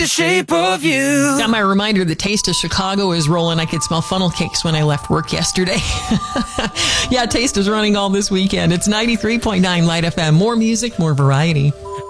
The shape of you. Got my reminder, the Taste of Chicago is rolling. I could smell funnel cakes when I left work yesterday. Yeah, Taste is running all this weekend. It's 93.9 Light FM. More music, more variety.